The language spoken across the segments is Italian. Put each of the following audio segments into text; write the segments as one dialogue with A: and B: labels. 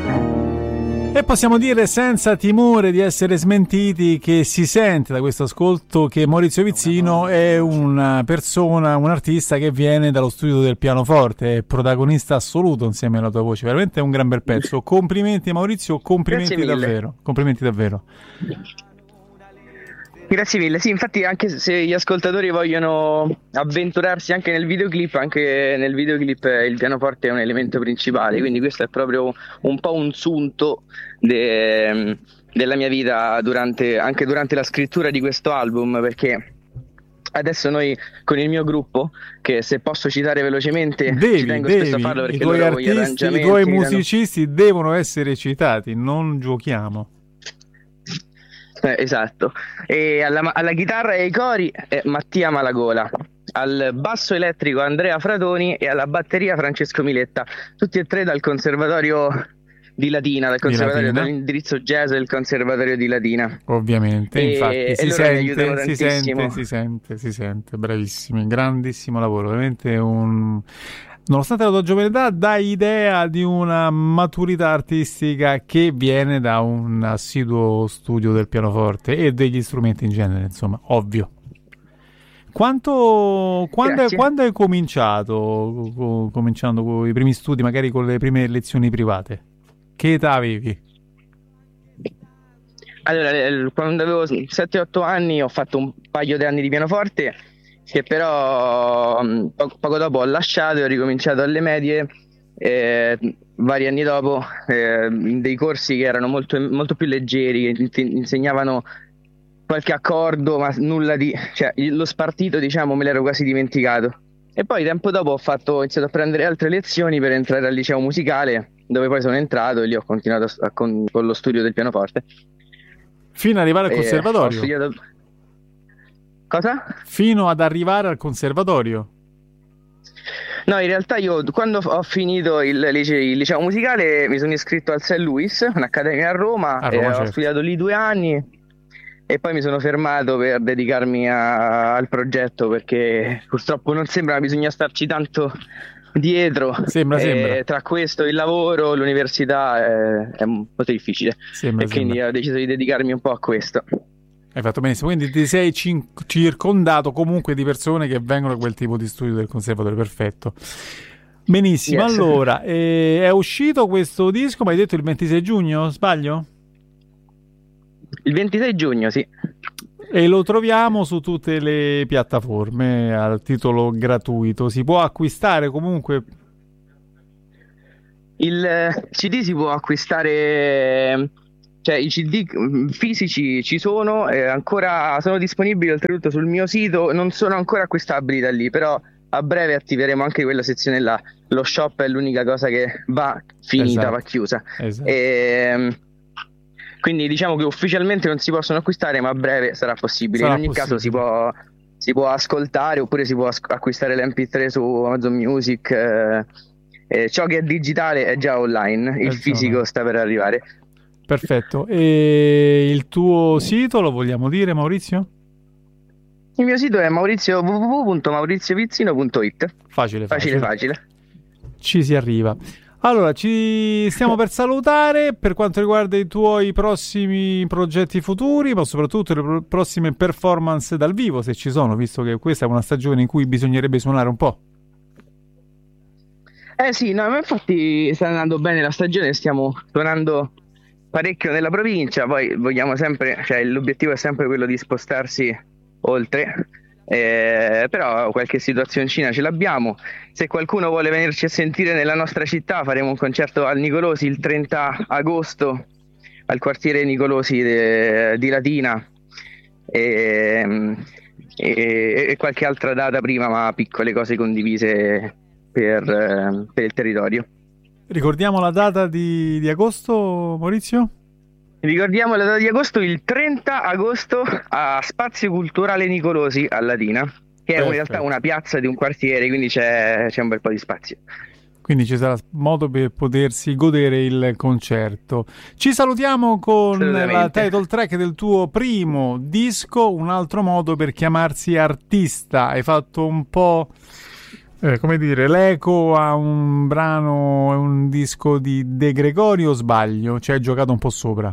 A: E possiamo dire senza timore di essere smentiti che si sente da questo ascolto che Maurizio Vizzino è una persona, un artista che viene dallo studio del pianoforte, è protagonista assoluto insieme alla tua voce, veramente è un gran bel pezzo. Complimenti Maurizio, complimenti davvero, complimenti davvero.
B: Grazie mille, sì, infatti anche se gli ascoltatori vogliono avventurarsi anche nel videoclip il pianoforte è un elemento principale, quindi questo è proprio un po' un sunto della mia vita anche durante la scrittura di questo album, perché adesso noi con il mio gruppo, che se posso citare velocemente, ci tengo spesso a farlo perché
A: i tuoi
B: loro
A: artisti, i tuoi musicisti devono essere citati, non giochiamo.
B: Esatto, e alla chitarra e ai cori Mattia Malagola, al basso elettrico Andrea Fratoni e alla batteria Francesco Miletta, tutti e tre dal Conservatorio di Latina, dall'indirizzo jazz del Conservatorio di Latina.
A: Ovviamente, infatti si sente, bravissimi, grandissimo lavoro, veramente nonostante la tua giovane età, dai idea di una maturità artistica che viene da un assiduo studio del pianoforte e degli strumenti in genere, insomma, ovvio. Quando hai cominciando con i primi studi, magari con le prime lezioni private? Che età avevi?
B: Allora, quando avevo 7-8 anni ho fatto un paio di anni di pianoforte, che però poco dopo ho lasciato e ho ricominciato alle medie, vari anni dopo, in dei corsi che erano molto, molto più leggeri, che insegnavano qualche accordo, ma nulla cioè lo spartito, diciamo, me l'ero quasi dimenticato. E poi tempo dopo ho iniziato a prendere altre lezioni per entrare al liceo musicale, dove poi sono entrato e lì ho continuato con lo studio del pianoforte.
A: Fino ad arrivare al conservatorio?
B: Ho studiato... Cosa?
A: Fino ad arrivare al conservatorio?
B: No, in realtà io quando ho finito il liceo musicale mi sono iscritto al St. Louis, un'accademia a Roma,
A: certo.
B: Ho studiato lì 2 anni e poi mi sono fermato per dedicarmi al progetto, perché purtroppo non sembra, bisogna starci tanto dietro.
A: Sembra.
B: Tra questo, il lavoro, l'università è un po' difficile. Quindi ho deciso di dedicarmi un po' a questo.
A: Hai fatto benissimo, quindi ti sei circondato comunque di persone che vengono da quel tipo di studio del conservatorio, perfetto. Benissimo, yes. Allora, è uscito questo disco, ma hai detto il 26 giugno, sbaglio?
B: Il 26 giugno, sì.
A: E lo troviamo su tutte le piattaforme al titolo gratuito, si può acquistare comunque?
B: Il CD si può acquistare... Cioè i CD fisici ci sono, ancora sono disponibili oltretutto sul mio sito, non sono ancora acquistabili da lì, però a breve attiveremo anche quella sezione là. Lo shop è l'unica cosa che va finita, esatto. Va chiusa.
A: Esatto.
B: Quindi diciamo che ufficialmente non si possono acquistare, ma a breve sarà possibile. In ogni caso si può ascoltare, oppure si può acquistare l'MP3 su Amazon Music. Ciò che è digitale è già online, il fisico sta per arrivare.
A: Perfetto, e il tuo sito lo vogliamo dire, Maurizio?
B: Il mio sito è www.mauriziovizzino.it.
A: Facile.
B: Ci
A: si arriva. Allora, ci stiamo per salutare. Per quanto riguarda i tuoi prossimi progetti futuri, ma soprattutto le prossime performance dal vivo, se ci sono, visto che questa è una stagione in cui bisognerebbe suonare un po'.
B: Sì, no, ma infatti sta andando bene la stagione, stiamo suonando parecchio nella provincia, poi vogliamo sempre, cioè l'obiettivo è sempre quello di spostarsi oltre, però qualche situazioncina ce l'abbiamo. Se qualcuno vuole venirci a sentire nella nostra città, faremo un concerto al Nicolosi il 30 agosto al quartiere Nicolosi di Latina e qualche altra data prima, ma piccole cose condivise per il territorio.
A: Ricordiamo la data di agosto, Maurizio?
B: Ricordiamo la data di agosto, il 30 agosto a Spazio Culturale Nicolosi a Latina, che è in realtà una piazza di un quartiere, quindi c'è un bel po' di spazio.
A: Quindi ci sarà modo per potersi godere il concerto. Ci salutiamo con la title track del tuo primo disco, un altro modo per chiamarsi artista. Hai fatto un po' come dire, l'eco a un brano, un disco di De Gregorio, o sbaglio? Ci hai giocato un po' sopra?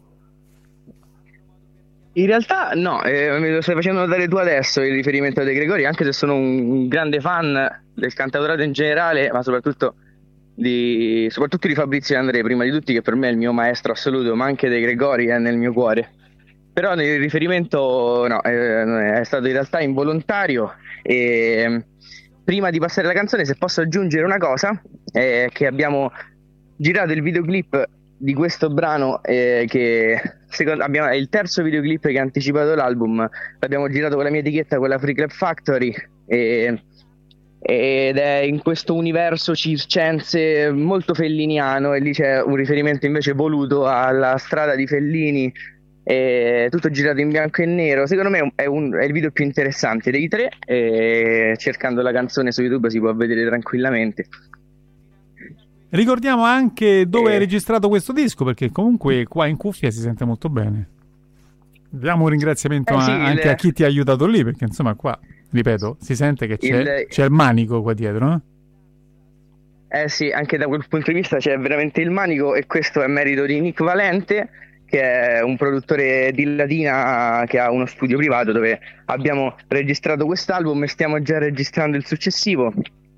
B: In realtà no, me lo stai facendo notare tu adesso il riferimento a De Gregori, anche se sono un grande fan del cantautorato in generale, ma soprattutto di Fabrizio De André, prima di tutti, che per me è il mio maestro assoluto, ma anche De Gregori è nel mio cuore. Però nel riferimento no, è stato in realtà involontario. E prima di passare la canzone, se posso aggiungere una cosa, è che abbiamo girato il videoclip di questo brano, che è il terzo videoclip che ha anticipato l'album. L'abbiamo girato con la mia etichetta, con la Free Club Factory, ed è in questo universo circense molto felliniano, e lì c'è un riferimento invece voluto alla strada di Fellini, tutto girato in bianco e nero. Secondo me è il video più interessante dei tre, e cercando la canzone su YouTube si può vedere tranquillamente.
A: Ricordiamo anche dove hai registrato questo disco, perché comunque qua in cuffia si sente molto bene. Diamo un ringraziamento anche a chi ti ha aiutato lì, perché insomma qua, ripeto, si sente che c'è il manico qua dietro, no?
B: Sì, anche da quel punto di vista c'è veramente il manico, e questo è merito di Nick Valente, che è un produttore di Latina che ha uno studio privato dove abbiamo registrato quest'album e stiamo già registrando il successivo,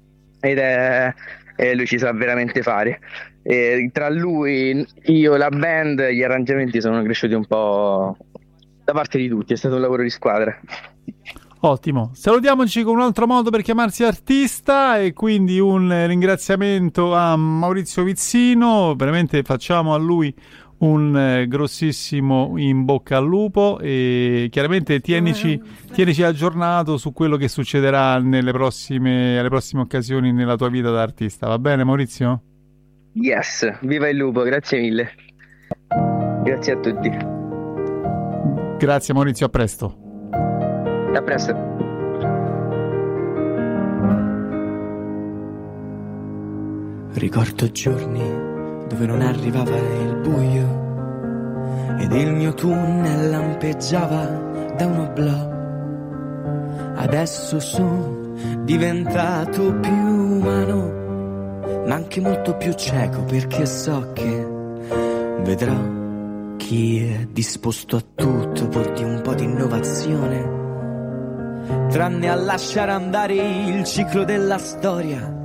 B: e lui ci sa veramente fare. Tra lui, io e la band, gli arrangiamenti sono cresciuti un po' da parte di tutti, è stato un lavoro di squadra.
A: Ottimo, salutiamoci con un altro modo per chiamarsi artista, e quindi un ringraziamento a Maurizio Vizzino. Veramente facciamo a lui un grossissimo in bocca al lupo, e chiaramente tienici aggiornato su quello che succederà alle prossime occasioni nella tua vita da artista. Va bene, Maurizio?
B: Yes, viva il lupo, grazie mille. Grazie a tutti.
A: Grazie Maurizio, a presto.
B: A presto.
C: Ricordo giorni dove non arrivava il buio ed il mio tunnel lampeggiava da un oblò. Adesso sono diventato più umano, ma anche molto più cieco, perché so che vedrò chi è disposto a tutto pur di un po' di innovazione, tranne a lasciare andare il ciclo della storia